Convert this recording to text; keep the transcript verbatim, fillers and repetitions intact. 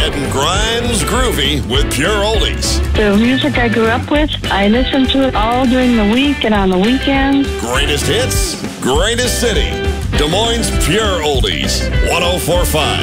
Getting grinds groovy with pure oldies. The music I grew up with, I listen to it all during the week and on the weekends. Greatest hits, greatest city. Des Moines Pure Oldies, one oh four point five.